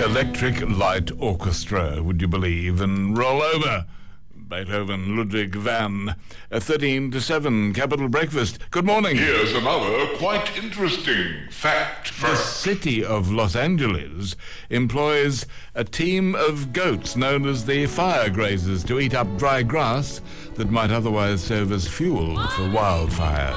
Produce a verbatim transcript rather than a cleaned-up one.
Electric Light Orchestra, would you believe, and Roll Over. Beethoven, Ludwig van, uh, thirteen to seven, Capital Breakfast. Good morning. Here's another quite interesting fact. The city of Los Angeles employs a team of goats known as the fire grazers to eat up dry grass that might otherwise serve as fuel for wildfires.